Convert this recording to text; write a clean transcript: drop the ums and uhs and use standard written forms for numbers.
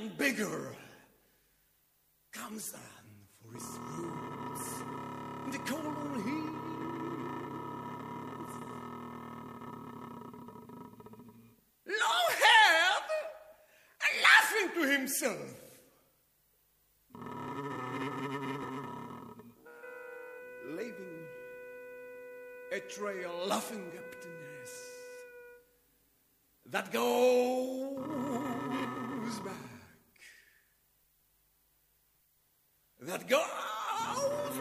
and bigger, comes on for his roots in the cold heat. Long-haired and laughing to himself. Leaving a trail of laughing emptiness that goes back. That goes